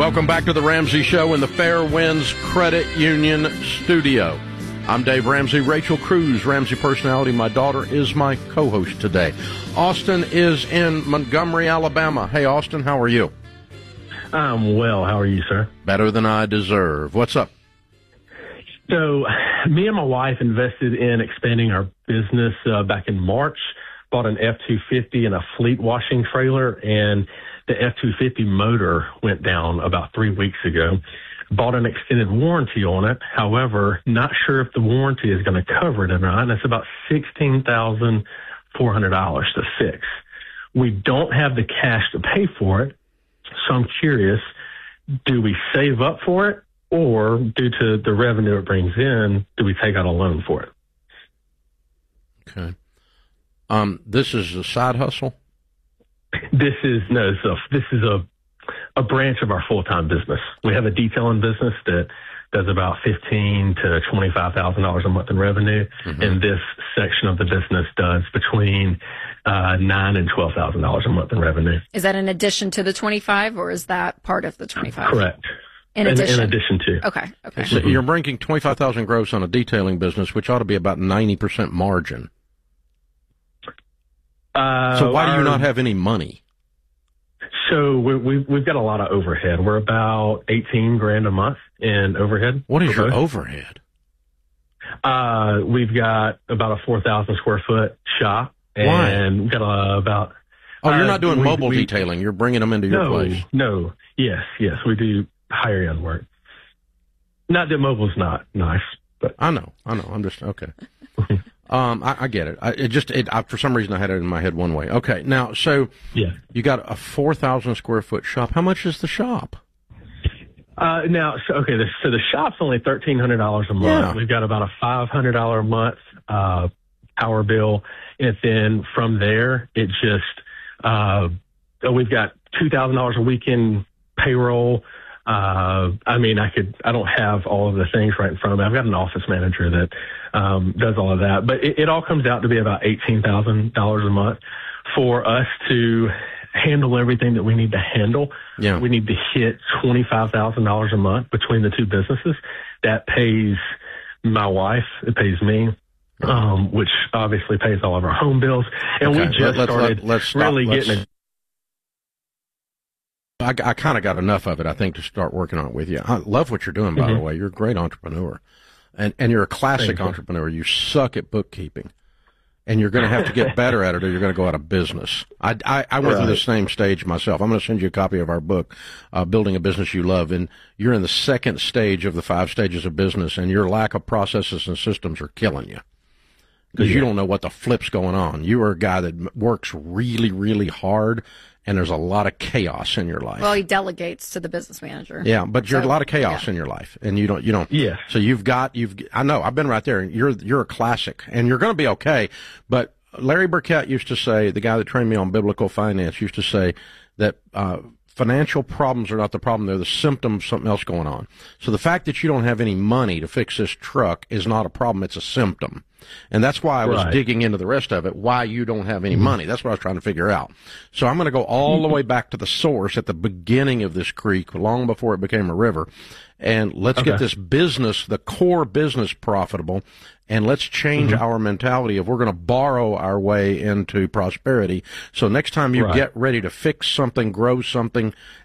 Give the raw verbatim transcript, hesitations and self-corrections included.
Welcome back to the Ramsey Show in the Fairwinds Credit Union studio. I'm Dave Ramsey. Rachel Cruz, Ramsey personality. My daughter is my co-host today. Austin is in Montgomery, Alabama. Hey, Austin, how are you? I'm well. How are you, sir? Better than I deserve. What's up? So, me and my wife invested in expanding our business uh, back in March. Bought an F two fifty and a fleet washing trailer, and the F two fifty motor went down about three weeks ago. Bought an extended warranty on it. However, not sure if the warranty is going to cover it or not. And it's about sixteen thousand four hundred dollars to fix. We don't have the cash to pay for it. So I'm curious, do we save up for it, or due to the revenue it brings in, do we take out a loan for it? Okay. Um, this is a side hustle? This is, no, so this is a a branch of our full-time business. We have a detailing business that does about fifteen to twenty-five thousand dollars a month in revenue, mm-hmm. and this section of the business does between uh, nine and twelve thousand dollars a month in revenue. Is that in addition to the twenty-five, or is that part of the twenty-five? Correct. In addition, in, in addition to. Okay. Okay. So mm-hmm. you're bringing twenty-five thousand gross on a detailing business, which ought to be about ninety percent margin. Uh, so why our, do you not have any money? So we, we, we've got a lot of overhead. We're about eighteen grand a month in overhead. What is your both. overhead? Uh, we've got about a four thousand square foot shop. And Why? we've got uh, about. Oh, you're uh, not doing we, mobile we, detailing. You're bringing them into your no, place. No, yes, yes. We do higher end work. Not that mobile's not nice, but. I know, I know. I'm just, okay. Um, I, I get it. I, it just, it, I, for some reason, I had it in my head one way. Okay, now, so yeah, you got a four thousand square foot shop. How much is the shop? Uh, now, so, okay, the, so the shop's only thirteen hundred dollars a month. Yeah. We've got about a five hundred dollars a month uh, power bill, and then from there, it just uh, we've got two thousand dollars a week in payroll. Uh, I mean, I could, I don't have all of the things right in front of me. I've got an office manager that, um, does all of that, but it, it all comes out to be about eighteen thousand dollars a month for us to handle everything that we need to handle. Yeah. We need to hit twenty-five thousand dollars a month between the two businesses. That pays my wife, it pays me, um, which obviously pays all of our home bills. And Okay. we just Let, started let, let's stop. really let's, getting a I, I kind of got enough of it, I think, to start working on it with you. I love what you're doing, by mm-hmm. the way. You're a great entrepreneur. And and you're a classic you. entrepreneur. You suck at bookkeeping. And you're going to have to get better at it, or you're going to go out of business. I, I, I went right. through the same stage myself. I'm going to send you a copy of our book, uh, Building a Business You Love. And you're in the second stage of the five stages of business, and your lack of processes and systems are killing you. Because yeah. you don't know what the flip's going on. You are a guy that works really, really hard, and there's a lot of chaos in your life. Well, he delegates to the business manager. Yeah, but you're so, a lot of chaos yeah. in your life, and you don't, you don't. Yeah. So you've got, you've. I know, I've been right there. You're, you're a classic, and you're going to be okay. But Larry Burkett used to say, the guy that trained me on biblical finance, used to say that uh, financial problems are not the problem; they're the symptom of something else going on. So the fact that you don't have any money to fix this truck is not a problem; it's a symptom. And that's why I was right. digging into the rest of it, why you don't have any money. That's what I was trying to figure out. So I'm going to go all the way back to the source at the beginning of this creek, long before it became a river. And let's okay. get this business, the core business, profitable. And let's change mm-hmm. our mentality of we're going to borrow our way into prosperity. So next time you right. get ready to fix something, grow something,